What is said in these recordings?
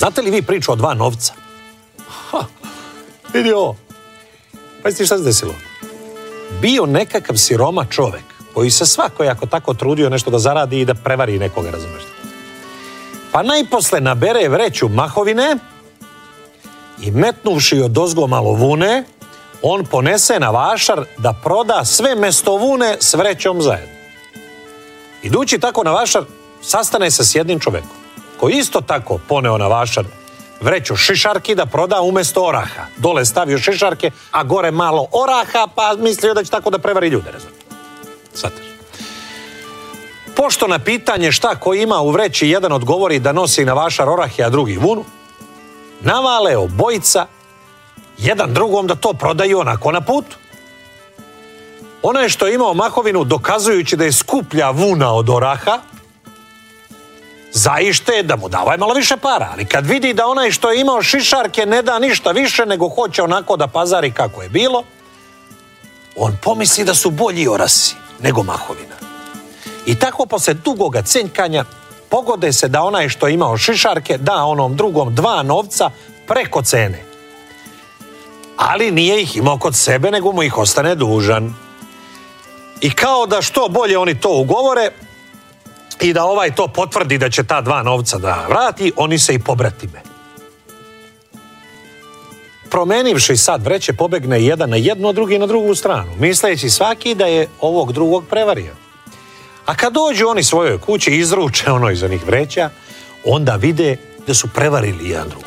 Znate li vi priču o 2 novca? Vidi ovo. Pazite šta se desilo. Bio nekakav siroma čovek koji se svakojako tako trudio nešto da zaradi i da prevari nekoga, razumeš? Pa najposle nabere vreću mahovine i metnuvši odozgo malo vune, on ponese na vašar da proda sve mesto vune s vrećom zajedno. Idući tako na vašar, sastane se s jednim čovekom, koji isto tako poneo na vašar vreću šišarki da proda umesto oraha. Dole stavio šišarke, a gore malo oraha, pa mislio da će tako da prevari ljude, razumiješ? Shvataš? Pošto na pitanje šta ko ima u vreći, jedan odgovori da nosi na vašar orahe, a drugi vunu, navale obojica jedan drugom da to prodaju onako na putu. Onaj što je imao mahovinu, dokazujući da je skuplja vuna od oraha, zaište da mu davaj malo više para, ali kad vidi da onaj što je imao šišarke ne da ništa više, nego hoće onako da pazari kako je bilo, on pomisli da su bolji orasi nego mahovina. I tako posle dugoga cenjkanja pogode se da onaj što je imao šišarke da onom drugom 2 novca preko cene. Ali nije ih imao kod sebe, nego mu ih ostane dužan. I kao da što bolje oni to ugovore i da ovaj to potvrdi da će ta 2 novca da vrati, oni se i pobratime. Promenivši sad vreće, pobegne jedan na jednu, a drugi na drugu stranu, misleći svaki da je ovog drugog prevario. A kad dođu oni svojoj kući, izruče ono iz onih vreća, onda vide da su prevarili jedan drugog.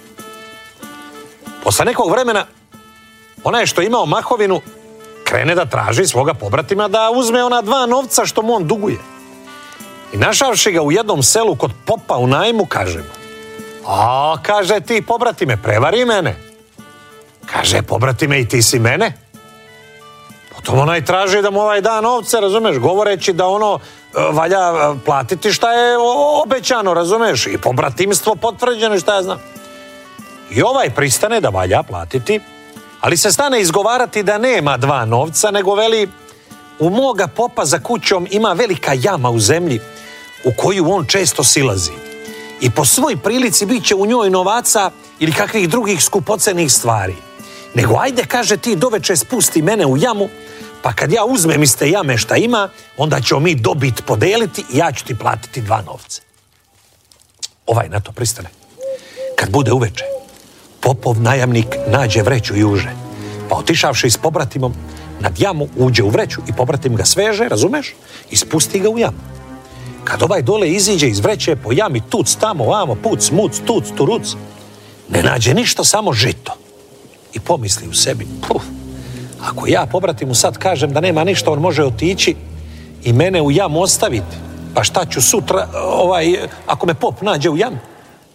Posle nekog vremena, onaj što je imao mahovinu krene da traži svoga pobratima da uzme ona 2 novca što mu on duguje. I našavši ga u jednom selu kod popa u najmu, kaže mu: "A, kaže, ti pobratime, prevari mene." Kaže: "Pobratime, i ti si mene." Potom onaj traži da mu ovaj da novce, razumeš, govoreći da ono valja platiti šta je obećano, razumeš, i pobratimstvo potvrđeno, šta ja znam. I ovaj pristane da valja platiti, ali se stane izgovarati da nema 2 novca, nego veli: "U moga popa za kućom ima velika jama u zemlji u koju on često silazi. I po svoj prilici bit će u njoj novaca ili kakvih drugih skupocenih stvari. Nego ajde, kaže, ti doveče spusti mene u jamu, pa kad ja uzmem iz te jame šta ima, onda ćemo mi dobit podeliti i ja ću ti platiti 2 novce." Ovaj na to pristane. Kad bude uveče, popov najamnik nađe vreću juže, pa otišavši s pobratimom nad jamu, uđe u vreću i pobratim ga sveže, razumeš, i spusti ga u jamu. Kad ovaj dole iziđe iz vreće po jami, tuc tamo, vamo, puc, muc, tuc, turuc, ne nađe ništa, samo žito. I pomisli u sebi: "Ako ja pobratimu sad kažem da nema ništa, on može otići i mene u jamu ostaviti. Pa šta ću sutra, ako me pop nađe u jamu?"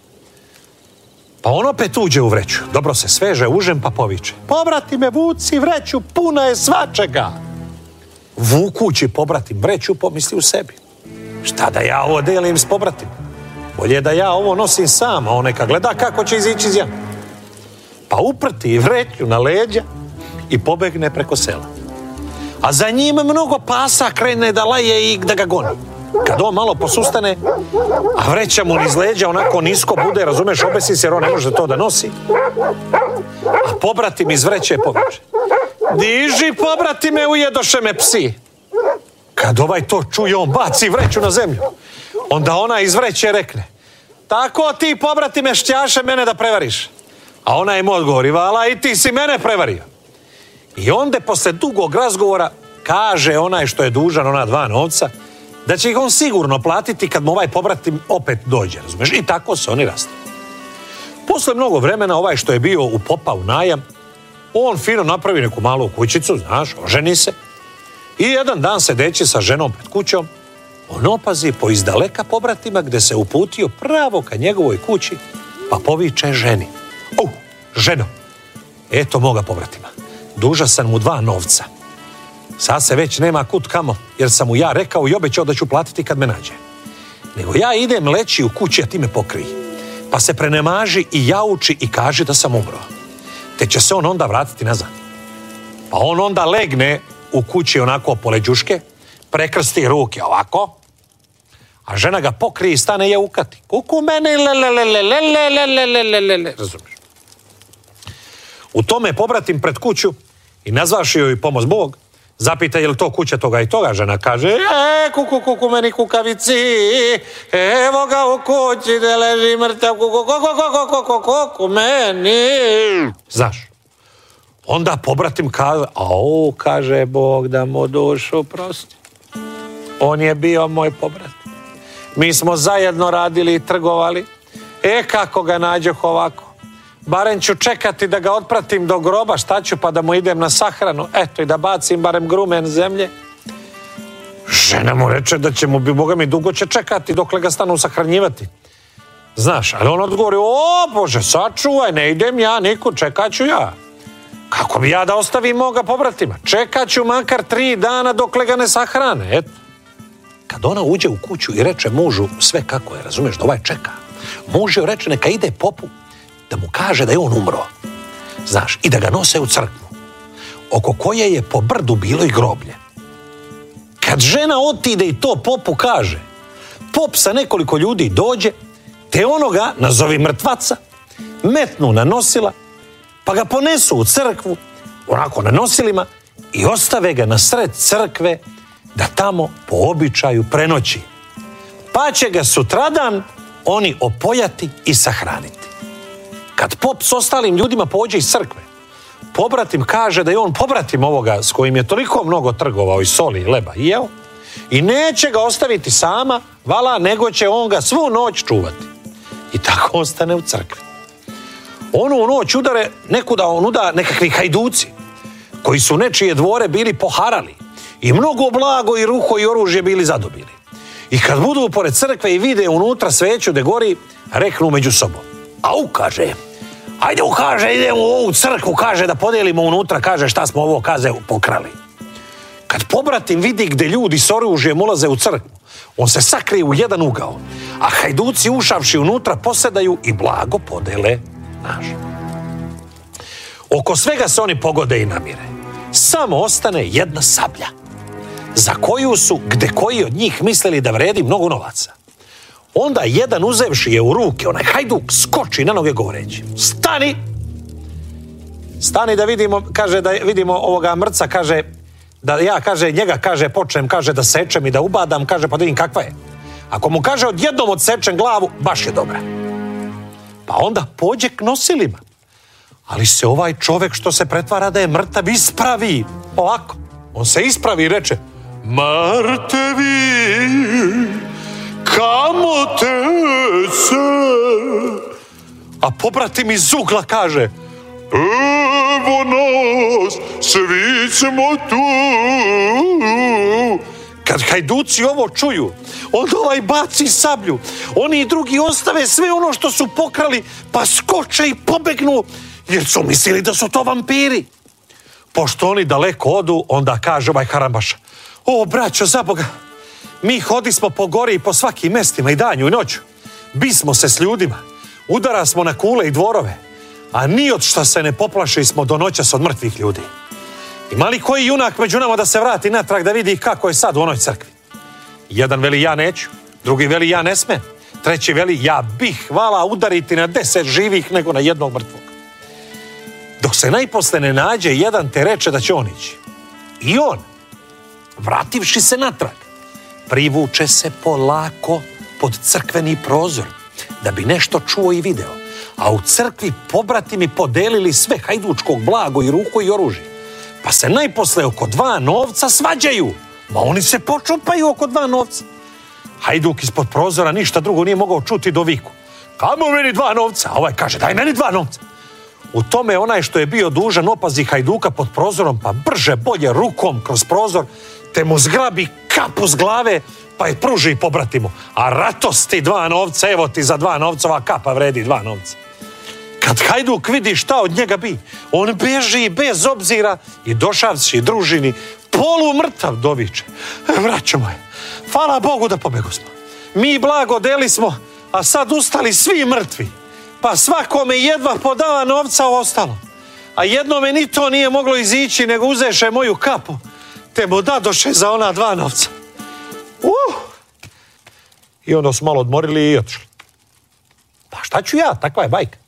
Pa on opet uđe u vreću, dobro se sveže užem, pa poviče: "Pobratime, vuci vreću, puna je svačega." Vukući pobratim vreću, pomisli u sebi: "Šta da ja ovo delim s pobratim? Bolje da ja ovo nosim sam, a on neka gleda kako će izići iz jame." Pa uprti vreću na leđa i pobegne preko sela. A za njim mnogo pasa krene da laje i da ga goni. Kad on malo posustane, a vreća mu niz leđa onako nisko bude, razumeš, obesi se jer on ne može to da nosi. A pobratim iz vreće poviče: "Diži, pobratime, ujedoše me psi." Kad ovaj to čuje, on baci vreću na zemlju. Onda ona iz vreće rekne: "Tako ti, pobratime, šćaše mene da prevariš." A ona im odgovori: "Vala, i ti si mene prevario." I onda posle dugog razgovora kaže onaj što je dužan ona 2 novca da će ih on sigurno platiti kad mu ovaj pobratim opet dođe, razumiješ? I tako se oni rastaju. Posle mnogo vremena ovaj što je bio u popa u najam, on fino napravi neku malu kućicu, znaš, oženi se. I jedan dan sedeći sa ženom pred kućom, on opazi po izdaleka pobratima gde se uputio pravo ka njegovoj kući, pa poviče ženi: "Ženo, eto moga pobratima, dužan sam mu 2 novca. Sad se već nema kud kamo, jer sam mu ja rekao i obećao da ću platiti kad me nađe. Nego ja idem leći u kući, a ti me pokrij. Pa se prenemaži i jauči i kaži da sam umro. Te će se on onda vratiti nazad." Pa on onda legne u kući onako po leđuške, prekrsti ruke ovako, a žena ga pokrije i stane jaukati. Kuku mene, razumiješ? U tome pobratim pred kuću i nazvaši joj pomoz Bog, zapita je li to kuća toga i toga. Žena kaže, kuku meni kukavici, evo ga u kući da leži mrtav, kuku meni. Znaš, onda pobratim kaže Bog da mu dušu prosti. On je bio moj pobrat. Mi smo zajedno radili i trgovali. Kako ga nađoh ovako. Barem ću čekati da ga otpratim do groba, šta ću, pa da mu idem na sahranu. Eto, i da bacim barem grumen zemlje. Žena mu reče da će mu, Boga mi, dugo će čekati dokle ga stanu sahranjivati. Znaš, ali on odgovori, o Bože, sačuvaj, ne idem ja nikud, čekat ću ja. Kako bi ja da ostavim moga pobratima? Čekat ću makar 3 dana dokle ga ne sahrane, eto. Kad ona uđe u kuću i reče mužu sve kako je, razumiješ, da ovaj čeka, muž joj reče neka ide popu da mu kaže da je on umro, znaš, i da ga nose u crkvu, oko koje je po brdu bilo i groblje. Kad žena otide i to popu kaže, pop sa nekoliko ljudi dođe, te onoga, nazovi mrtvaca, metnu na nosila, pa ga ponesu u crkvu, onako na nosilima, i ostave ga na sred crkve da tamo po običaju prenoći. Pa će ga sutradan oni opojati i sahraniti. Kad pop s ostalim ljudima pođe iz crkve, pobratim kaže da je on pobratim ovoga s kojim je toliko mnogo trgovao i soli i leba i jeo, i neće ga ostaviti sama, vala, nego će on ga svu noć čuvati. I tako ostane u crkvi. Onu noć udare nekuda nekakvi hajduci, koji su nečije dvore bili poharali i mnogo blago i ruho i oružje bili zadobili. I kad budu pored crkve i vide unutra sveću da gori, reknu među sobom. Kaže, ajde, kaže, idemo u ovu crkvu, kaže, da podijelimo unutra, kaže, šta smo ovo, kaže, pokrali. Kad pobratim vidi gde ljudi s oružjem ulaze u crkvu, on se sakrije u jedan ugao, a hajduci ušavši unutra posedaju i blago podele. Znaš. Oko svega se oni pogode i namire. Samo ostane jedna sablja, za koju su gde koji od njih mislili da vredi mnogo novaca. Onda jedan uzevši je u ruke, onaj hajduk skoči na noge govoreći, stani da vidimo, kaže, da vidimo ovoga mrca, kaže, da ja, kaže, njega, kaže, počnem, kaže, da sečem i da ubadam, kaže, pa da vidim kakva je. Ako mu, kaže, odjednom odsečem glavu, baš je dobra. Pa onda pođe k nosilima. Ali se ovaj čovek što se pretvara da je mrtav ispravi. Ovako, on se ispravi i reče, mrtevi, kamo te se? A pobratim iz ugla kaže, evo nas, svi smo tu. Kad hajduci ovo čuju, onda ovaj baci sablju. Oni i drugi ostave sve ono što su pokrali, pa skoče i pobegnu, jer su mislili da su to vampiri. Pošto oni daleko odu, onda kaže ovaj Harambaša, o, braćo, za Boga, mi hodismo po gori i po svakim mestima i danju i noću. Bismo se s ljudima, udara smo na kule i dvorove, a ni od šta se ne poplaši smo do noćas od mrtvih ljudi. Ima li koji junak među nama da se vrati natrag da vidi kako je sad u onoj crkvi? Jedan veli, ja neću, drugi veli, ja ne smem, treći veli, ja bih, hvala, udariti na 10 živih nego na jednog mrtvog. Dok se najposle ne nađe, jedan te reče da će on ići. I on, vrativši se natrag, privuče se polako pod crkveni prozor, da bi nešto čuo i video. A u crkvi pobratimi podelili sve hajdučkog blago i ruho i oružje. Pa se najposle oko 2 novca svađaju. Ma oni se počupaju oko 2 novca. Hajduk ispod prozora ništa drugo nije mogao čuti do viku. Kamo meni 2 novca? A ovaj kaže, daj meni 2 novca. U tome onaj što je bio dužan opazi hajduka pod prozorom, pa brže bolje rukom kroz prozor, te mu zgrabi kapu s glave, pa je pruži pobratimu. A ratosti 2 novca, evo ti za 2 novca, ova kapa vredi 2 novca. Kad hajduk vidi šta od njega bi, on beži bez obzira i došavši družini, polumrtav doviče. Braćo moje, hvala Bogu da pobegu smo. Mi blago deli smo, a sad ustali svi mrtvi. Pa svakome jedva po 2 novca ostalo. A jednome ni to nije moglo izići, nego uzeše moju kapu, te mu dadoše za ona 2 novca. I onda su malo odmorili i otišli. Pa šta ću ja, takva je bajka.